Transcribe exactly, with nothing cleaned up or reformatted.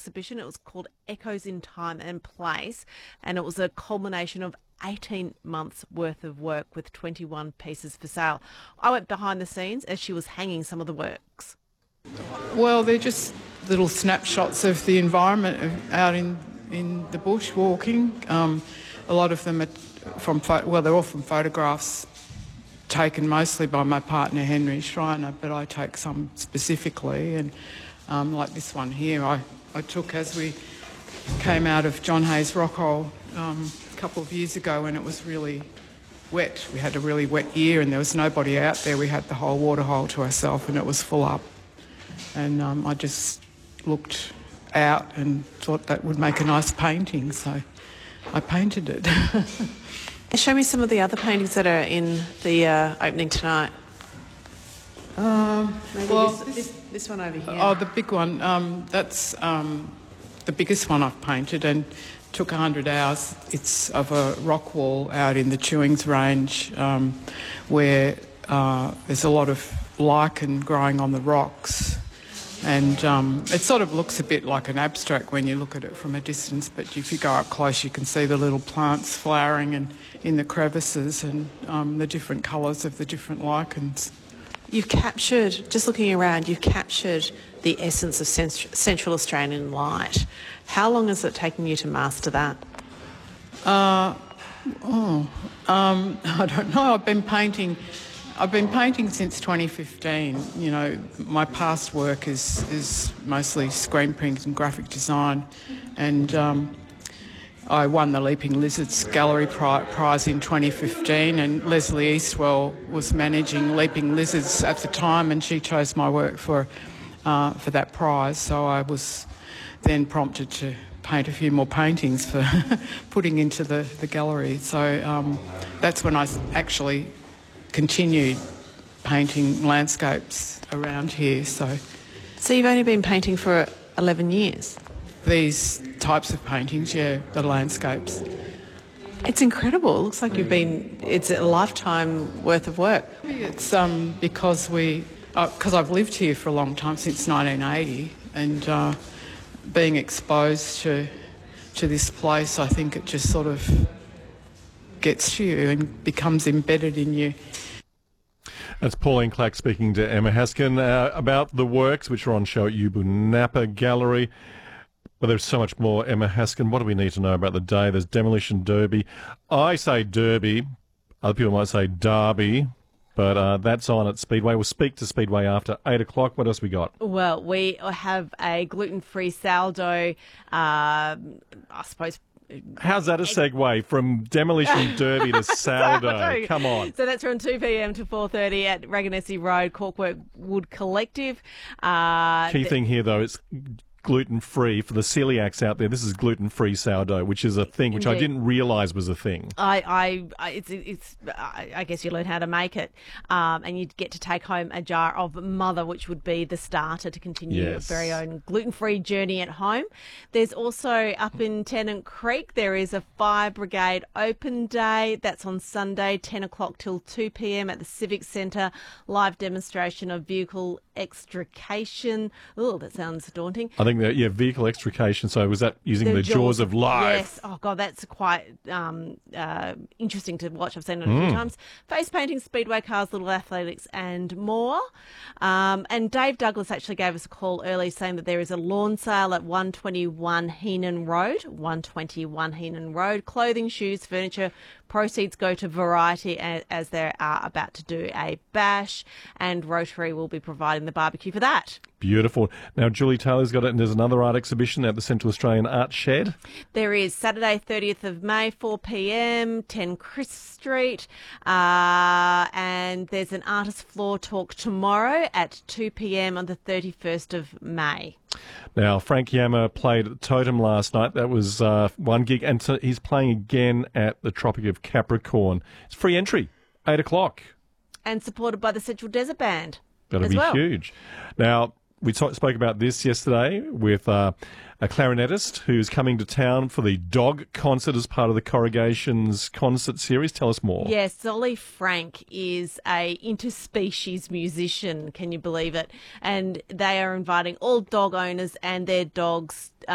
exhibition. It was called Echoes in Time and Place, and it was a culmination of eighteen months worth of work with twenty-one pieces for sale. I went behind the scenes as she was hanging some of the works. Well, they're just little snapshots of the environment out in, in the bush walking. Um, a lot of them are from, well, they're all from photographs taken mostly by my partner Henry Schreiner, but I take some specifically, and um, like this one here I, I took as we came out of John Hayes Rockhole um, a couple of years ago when it was really wet. We had a really wet year and there was nobody out there. We had the whole waterhole to ourselves and it was full up, and um, I just looked out and thought that would make a nice painting, so I painted it. Show me some of the other paintings that are in the uh, opening tonight. Um, Maybe well, this, this, this one over here. Oh, the big one. Um, that's um, the biggest one I've painted and took one hundred hours. It's of a rock wall out in the Chewings Range um, where uh, there's a lot of lichen growing on the rocks. And um, it sort of looks a bit like an abstract when you look at it from a distance, but if you go up close you can see the little plants flowering and in the crevices and um, the different colours of the different lichens. You've captured, just looking around, you've captured the essence of cent- Central Australian light. How long has it taken you to master that? Uh, oh, um, I don't know. I've been painting... I've been painting since twenty fifteen. You know, my past work is is mostly screen print and graphic design, and um, I won the Leaping Lizards Gallery Pri- Prize in twenty fifteen, and Leslie Eastwell was managing Leaping Lizards at the time, and she chose my work for uh, for that prize. So I was then prompted to paint a few more paintings for putting into the, the gallery. So um, that's when I actually continued painting landscapes around here. So, so you've only been painting for eleven years? These types of paintings, yeah, the landscapes. It's incredible. It looks like you've been, it's a lifetime worth of work. It's um, because we, because uh, I've lived here for a long time, since nineteen eighty, and uh, being exposed to to this place, I think it just sort of gets to you and becomes embedded in you. That's Pauline Clack speaking to Emma Haskin uh, about the works which are on show at Yubu Napa Gallery. But there's so much more. Emma Haskin, what do we need to know about the day? There's Demolition Derby. I say Derby. Other people might say Derby. But uh, that's on at Speedway. We'll speak to Speedway after eight o'clock. What else we got? Well, we have a gluten-free sourdough, uh, I suppose. How's that a segue from Demolition Derby to sourdough? Come on. So that's from two p.m. to four thirty at Raganessi Road, Corkwork Wood Collective. Uh, Key thing here, though, it's gluten-free. For the celiacs out there, this is gluten-free sourdough, which is a thing which Indeed. I didn't realise was a thing. I, I, I it's, it's, I guess you learn how to make it, um, and you get to take home a jar of Mother, which would be the starter to continue yes. your very own gluten-free journey at home. There's also up in Tennant Creek, there is a Fire Brigade Open Day. That's on Sunday, ten o'clock till two p.m. at the Civic Centre. Live demonstration of vehicle extrication. Oh, that sounds daunting. I think that, yeah, vehicle extrication. So was that using the, the jaws, jaws of life? Yes. Oh, God, that's quite um, uh, interesting to watch. I've seen it a mm. few times. Face painting, speedway cars, little athletics and more. Um, and Dave Douglas actually gave us a call early saying that there is a lawn sale at one twenty-one Heenan Road, one twenty-one Heenan Road. Clothing, shoes, furniture, proceeds go to Variety as, as they are about to do a bash, and Rotary will be providing the barbecue for that. Beautiful. Now, Julie Taylor's got it, and there's another art exhibition at the Central Australian Art Shed. There is Saturday, thirtieth of May, four p.m, ten Chris Street. Uh, and there's an artist floor talk tomorrow at two p.m. on the thirty-first of May. Now, Frank Yammer played at Totem last night. That was uh, one gig, and so he's playing again at the Tropic of Capricorn. It's free entry, eight o'clock. And supported by the Central Desert Band. That'll be well. huge. Now, we t- spoke about this yesterday with uh, a clarinetist who's coming to town for the Dog concert as part of the Corrugations concert series. Tell us more. Yes, Zolly Frank is a interspecies musician, can you believe it? And they are inviting all dog owners and their dogs